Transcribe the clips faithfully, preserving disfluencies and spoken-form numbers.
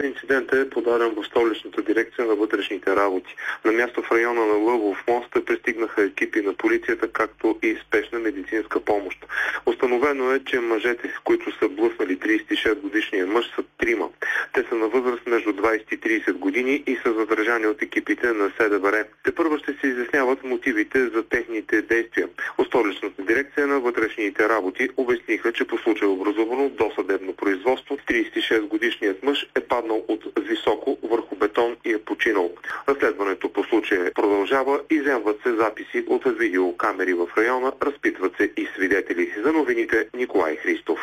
за инцидента е подаден в столичната дирекция на вътрешните работи. На място в района на Лъвов мост пристигнаха екипи на полицията, както и спешна медицинска помощ. Установено е, че мъжете, които са блъснали тридесет и шест годишния мъж, са трима. Те са на възраст между двадесет и тридесет години и са задържани от екипите на СДВР. Тепърва ще се изясняват мотивите за техните действия. От столичната дирекция на вътрешните работи обясниха, че по случая образувано досъдебно производство, тридесет и шест годишният мъж е паднал от високо върху бетон и е починал. Разследването по случая продължава, изземват се записи от видеокамери в района, разпитват се и свидетели. За новините Николай Христов.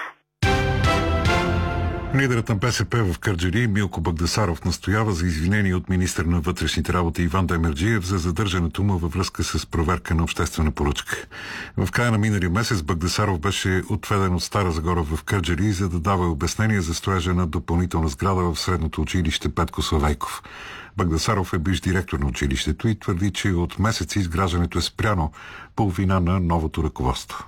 Лидерът на БСП в Кърджали Милко Багдасаров настоява за извинение от министър на вътрешните работи Иван Демерджиев за задържането му във връзка с проверка на обществена поръчка. В края на миналия месец Багдасаров беше отведен от Стара Загора в Кърджали, за да дава обяснение за строежа на допълнителна сграда в средното училище Петко Славейков. Багдасаров е бивш директор на училището и твърди, че от месеци изграждането е спряно по вина на новото ръководство.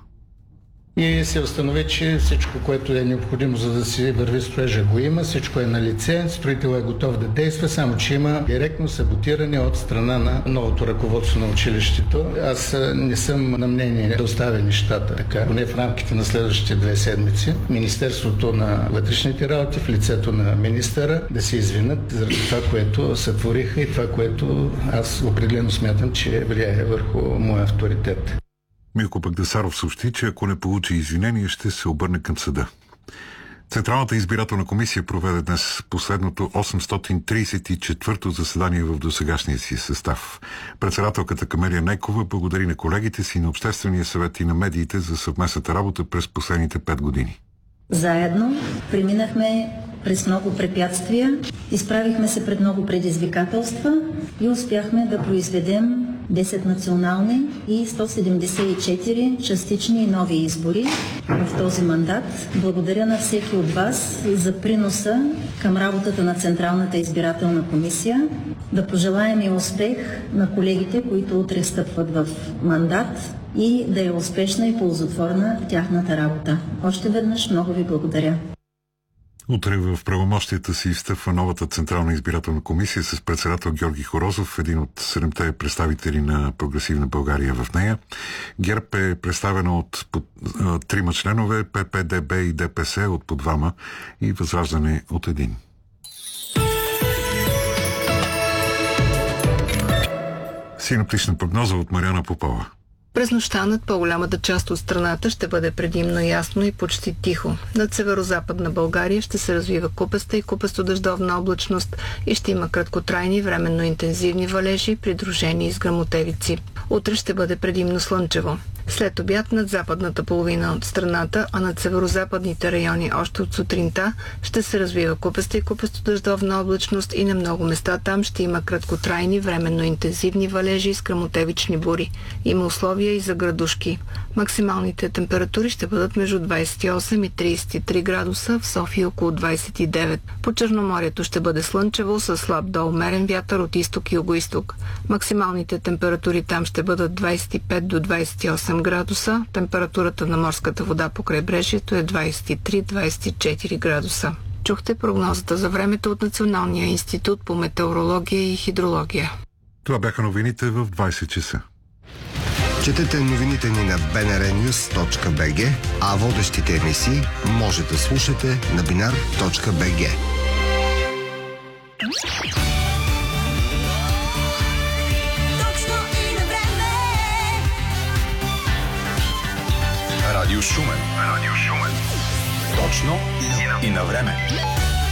И се установи, че всичко, което е необходимо, за да си върви строежа, го има, всичко е на лице, строител е готов да действа, само че има директно саботиране от страна на новото ръководство на училището. Аз не съм на мнение да оставя нещата така, поне в рамките на следващите две седмици. Министерството на вътрешните работи в лицето на министъра да се извинят заради това, което сътвориха и това, което аз определено смятам, че влияе върху моя авторитет. Милко Багдасаров съобщи, че ако не получи извинение, ще се обърне към съда. Централната избирателна комисия проведе днес последното осемстотин тридесет и четвърто заседание в досегашния си състав. Председателката Камелия Нейкова благодари на колегите си, на Обществения съвет и на медиите за съвместната работа през последните пет години. Заедно преминахме през много препятствия, изправихме се пред много предизвикателства и успяхме да произведем десет национални и сто седемдесет и четири частични и нови избори в този мандат. Благодаря на всеки от вас за приноса към работата на Централната избирателна комисия. Да пожелаем и успех на колегите, които утре стъпват в мандат и да е успешна и ползотворна тяхната работа. Още веднъж много ви благодаря. Утре в правомощията си изстъпва новата Централна избирателна комисия с председател Георги Хорозов, един от седемте представители на Прогресивна България в нея. ГЕРБ е представена от по, а, трима членове, ППДБ и ДПС от по двама и Възраждане от един. Синоптична прогноза от Мариана Попова. През нощта над по-голямата част от страната ще бъде предимно ясно и почти тихо. Над северо-западна България ще се развива купеста и купесто-дъждовна облачност и ще има краткотрайни временно интензивни валежи, придружени с гръмотевици. Утре ще бъде предимно слънчево. След обяд над западната половина от страната, а над северо-западните райони още от сутринта ще се развива купеста и купесто-дъждовна облачност и на много места там ще има краткотрайни временно интензивни валежи с гръмотевични бури. Има условия и за градушки. Максималните температури ще бъдат между двадесет и осем и тридесет и три градуса, в София около двадесет и девет. По Черноморието ще бъде слънчево с слаб до умерен вятър от изток и югоизток. Максималните температури там ще бъдат двадесет и пет до двадесет и осем градуса. Температурата на морската вода по крайбрежието е двадесет и три до двадесет и четири градуса. Чухте прогнозата за времето от Националния институт по метеорология и хидрология. Това бяха новините в двадесет часа. Четете новините ни на би ен ар нюз точка би джи, а водещите емисии може да слушате на бинар точка би джи. Радио Шумен. Радио Шумен. Точно и на време.